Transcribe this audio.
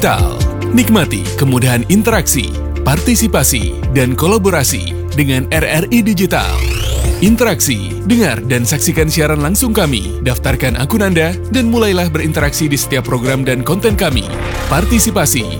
Digital. Nikmati kemudahan interaksi, partisipasi, dan kolaborasi dengan RRI Digital. Interaksi, dengar dan saksikan siaran langsung kami, daftarkan akun Anda, dan mulailah berinteraksi di setiap program dan konten kami. Partisipasi